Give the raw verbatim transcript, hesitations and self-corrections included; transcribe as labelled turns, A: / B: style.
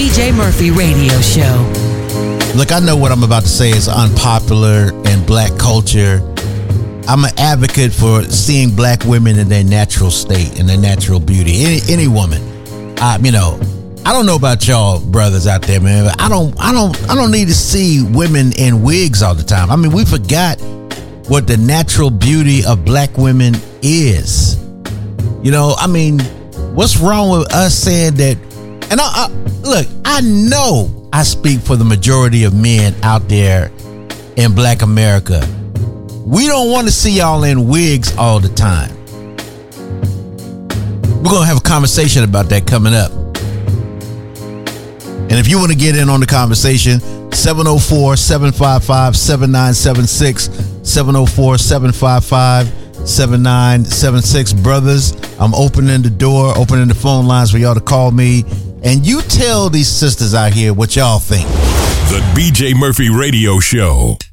A: B J Murphy Radio Show.
B: Look, I know what I'm about to say is unpopular in black culture. I'm an advocate for seeing black women in their natural state, in their natural beauty. Any, any woman, I, you know, I don't know about y'all brothers out there, man, but I don't, I don't, I don't need to see women in wigs all the time. I mean, we forgot what the natural beauty of black women is. You know, I mean, what's wrong with us saying that? And I, I, look, I know I speak for the majority of men out there in black America. We don't want to see y'all in wigs all the time. We're going to have a conversation about that coming up. And if you want to get in on the conversation, seven oh four, seven five five, seven nine seven six, seven oh four, seven five five, seven nine seven six. Brothers, I'm opening the door, opening the phone lines for y'all to call me. And you tell these sisters out here what y'all think.
C: The B J Murphy Radio Show.